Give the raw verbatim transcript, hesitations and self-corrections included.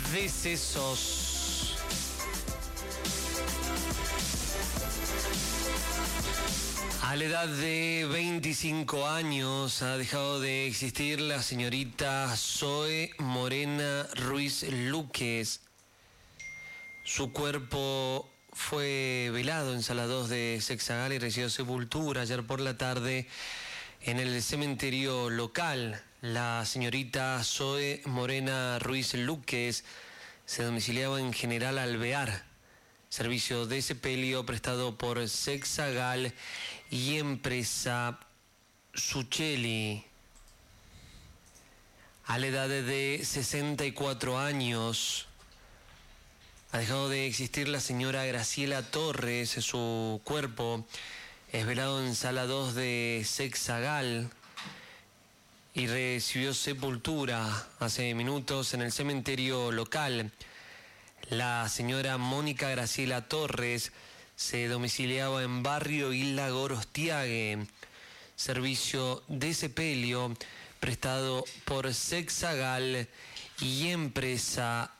Decesos. A la edad de veinticinco años ha dejado de existir la señorita Zoe Morena Ruiz Luques. Su cuerpo fue velado en Sala dos de Sexagal y recibió sepultura ayer por la tarde en el cementerio local. La señorita Zoe Morena Ruiz Luques se domiciliaba en General Alvear, servicio de sepelio prestado por Sexagal y empresa Sucheli. A la edad de sesenta y cuatro años ha dejado de existir la señora Graciela Torres. Su cuerpo es velado en Sala dos de Sexagal y recibió sepultura hace minutos en el cementerio local. La señora Mónica Graciela Torres se domiciliaba en barrio Isla Gorostiague, servicio de sepelio prestado por Sexagal y empresa